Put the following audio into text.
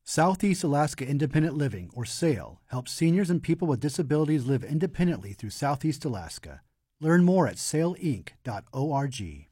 Southeast Alaska Independent Living, or SAIL, helps seniors and people with disabilities live independently through Southeast Alaska. Learn more at sailinc.org.